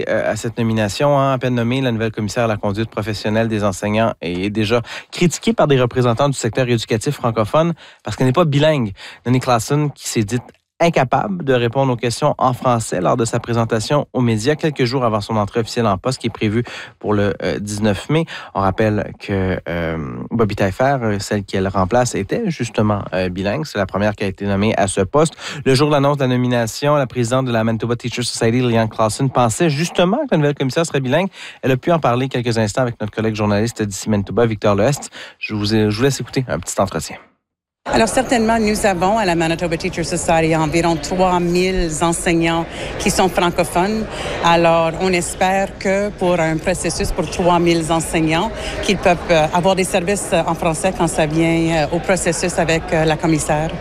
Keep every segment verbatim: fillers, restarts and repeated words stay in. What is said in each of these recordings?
à cette nomination. Hein, à peine nommée, la nouvelle commissaire à la conduite professionnelle des enseignants est déjà critiquée par des représentants du secteur éducatif francophone parce qu'elle n'est pas bilingue. Noni Claassen, qui s'est dite incapable de répondre aux questions en français lors de sa présentation aux médias quelques jours avant son entrée officielle en poste qui est prévue pour le euh, dix-neuf mai. On rappelle que euh, Bobby Taillefer, celle qu'elle remplace, était justement euh, bilingue. C'est la première qui a été nommée à ce poste. Le jour de l'annonce de la nomination, la présidente de la Manitoba Teachers Society, Liliane Claassen, pensait justement que la nouvelle commissaire serait bilingue. Elle a pu en parler quelques instants avec notre collègue journaliste d'ici Manitoba, Victor Leheste. Je vous, ai, je vous laisse écouter un petit entretien. Alors certainement, nous avons à la Manitoba Teachers Society environ trois mille enseignants qui sont francophones. Alors on espère que pour un processus pour trois mille enseignants, qu'ils peuvent avoir des services en français quand ça vient au processus avec la commissaire.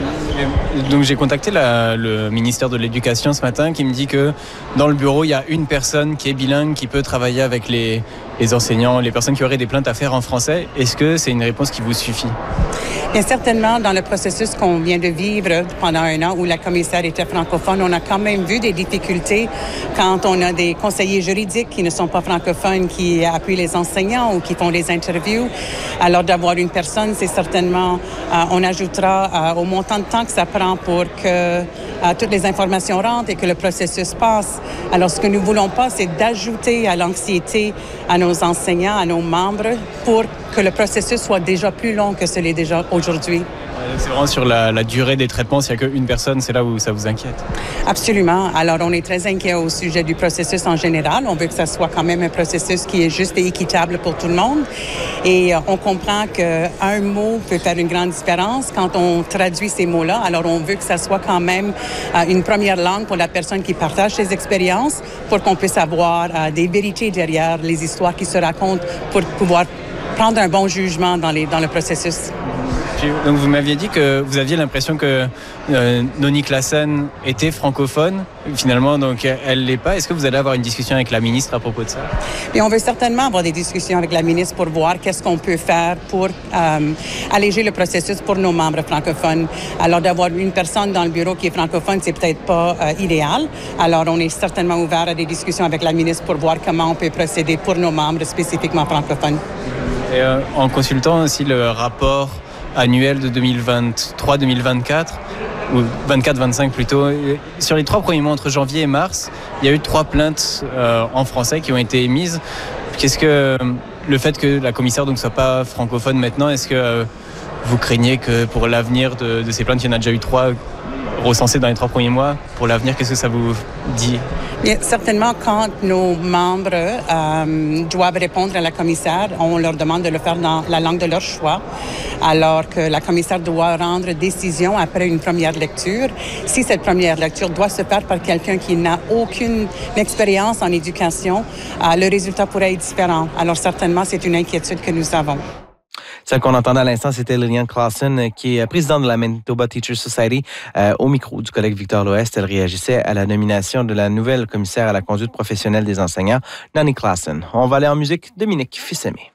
Donc j'ai contacté la, le ministère de l'Éducation ce matin qui me dit que dans le bureau, il y a une personne qui est bilingue qui peut travailler avec les, les enseignants, les personnes qui auraient des plaintes à faire en français. Est-ce que c'est une réponse qui vous suffit? Bien certainement, dans le processus qu'on vient de vivre pendant un an où la commissaire était francophone, on a quand même vu des difficultés quand on a des conseillers juridiques qui ne sont pas francophones, qui appuient les enseignants ou qui font des interviews. Alors d'avoir une personne, c'est certainement, euh, on ajoutera euh, au montant de temps que ça prend pour que euh, toutes les informations rentrent et que le processus passe. Alors ce que nous voulons pas, c'est d'ajouter à l'anxiété à nos enseignants, à nos membres, pour que le processus soit déjà plus long que ce l'est déjà aujourd'hui. C'est vraiment sur la, la durée des traitements, s'il n'y a qu'une personne, c'est là où ça vous inquiète? Absolument. Alors, on est très inquiet au sujet du processus en général. On veut que ça soit quand même un processus qui est juste et équitable pour tout le monde. Et euh, on comprend qu'un mot peut faire une grande différence quand on traduit ces mots-là. Alors, on veut que ça soit quand même euh, une première langue pour la personne qui partage ses expériences pour qu'on puisse avoir euh, des vérités derrière les histoires qui se racontent pour pouvoir prendre un bon jugement dans, les, dans le processus. Donc vous m'aviez dit que vous aviez l'impression que euh, Noni Claassen était francophone. Finalement, donc elle l'est pas. Est-ce que vous allez avoir une discussion avec la ministre à propos de ça? Et on veut certainement avoir des discussions avec la ministre pour voir qu'est-ce qu'on peut faire pour euh, alléger le processus pour nos membres francophones. Alors d'avoir une personne dans le bureau qui est francophone, c'est peut-être pas euh, idéal. Alors on est certainement ouvert à des discussions avec la ministre pour voir comment on peut procéder pour nos membres spécifiquement francophones. Et, euh, en consultant aussi le rapport annuel de deux mille vingt-trois deux mille vingt-quatre, ou vingt-quatre vingt-cinq plutôt. Sur les trois premiers mois, entre janvier et mars, il y a eu trois plaintes euh, en français qui ont été émises. Qu'est-ce que le fait que la commissaire ne soit pas francophone maintenant, est-ce que euh, vous craignez que pour l'avenir de, de ces plaintes, il y en a déjà eu trois recensées dans les trois premiers mois? Pour l'avenir, qu'est-ce que ça vous dit? Bien, certainement, quand nos membres euh, doivent répondre à la commissaire, on leur demande de le faire dans la langue de leur choix, alors que la commissaire doit rendre décision après une première lecture. Si cette première lecture doit se faire par quelqu'un qui n'a aucune expérience en éducation, euh, le résultat pourrait être différent. Alors certainement, c'est une inquiétude que nous avons. Celle qu'on entendait à l'instant, c'était Liliane Claassen, qui est présidente de la Manitoba Teachers Society. Euh, au micro du collègue Victor Leheste, elle réagissait à la nomination de la nouvelle commissaire à la conduite professionnelle des enseignants, Noni Claassen. On va aller en musique. Dominique Fils-Aimé.